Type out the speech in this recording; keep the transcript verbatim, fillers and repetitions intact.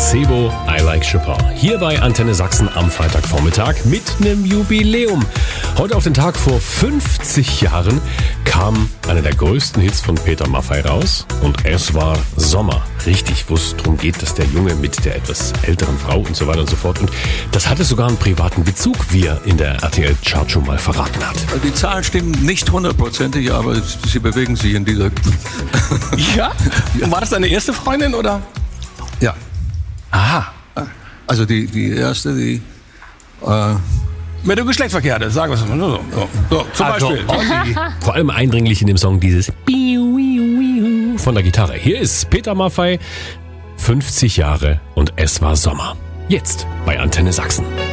Placebo, I Like Chopin. Hier bei Antenne Sachsen am Freitagvormittag mit einem Jubiläum. Heute auf den Tag vor fünfzig Jahren kam einer der größten Hits von Peter Maffay raus und es war Sommer. Richtig, wo es darum geht, dass der Junge mit der etwas älteren Frau und so weiter und so fort. Und das hatte sogar einen privaten Bezug, wie er in der R T L-Chart schon mal verraten hat. Die Zahlen stimmen nicht hundertprozentig, aber sie bewegen sich in dieser... Ja? Und war das deine erste Freundin, oder? Ja. Aha. Also die, die erste, die... Äh, Mit dem Geschlechtsverkehr hatte, sagen wir es mal. So, so, so, zum Also, Beispiel. vor allem eindringlich in dem Song dieses von der Gitarre. Hier ist Peter Maffay, fünfzig Jahre und es war Sommer. Jetzt bei Antenne Sachsen.